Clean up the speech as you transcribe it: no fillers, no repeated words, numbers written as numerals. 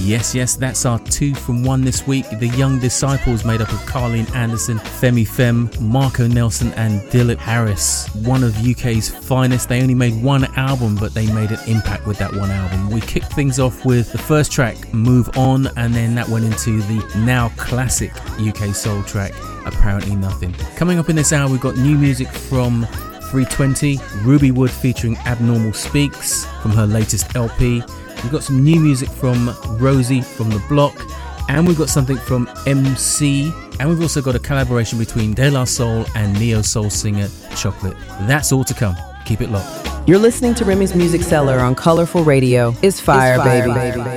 Yes, that's our 2 from 1 this week. The Young Disciples, made up of Carleen Anderson, Femi Fem, Marco Nelson and Dilip Harris. One of UK's finest. They only made one album, but they made an impact with that one album. We kicked things off with the first track, Move On, and then that went into the now classic UK soul track, Apparently Nothing. Coming up in this hour, we've got new music from 320, Ruby Wood featuring Abnormal Speaks from her latest LP. We've got some new music from Rosie from The Block, and we've got something from MC, and we've also got a collaboration between De La Soul and neo-soul singer Chocolate. That's all to come. Keep it locked. You're listening to Remy's Music Cellar on Colourful Radio. It's fire, baby.